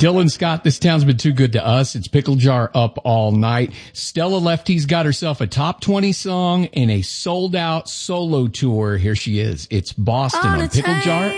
Dylan Scott, this town's been too good to us. It's Pickle Jar up all night. Stella Lefty's got herself a top 20 song and a sold out solo tour. Here she is. It's Boston on Pickle Jar.